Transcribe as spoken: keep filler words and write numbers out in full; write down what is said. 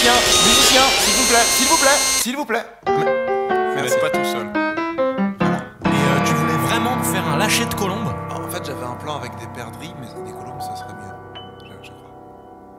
musicien, musicien, s'il vous plaît, s'il vous plaît, s'il vous plaît. Vous Merci. n'êtes pas tout seul. Et euh, tu voulais vraiment faire un lâcher de colombe? En fait, j'avais un plan avec des perdrix, mais des colombes, ça serait mieux.